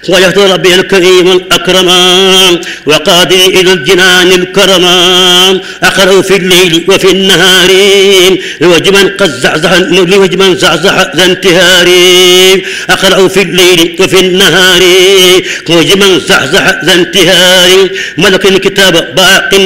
وجهت ربي الكريم الأكرم وقادي إلى الجنان الكرم أقرأ في الليل وفي النهار لوجه من زعزع ذا انتهاري أقرأ في الليل وفي النهار لوجه من زعزع ذا انتهاري ملك الكتاب باق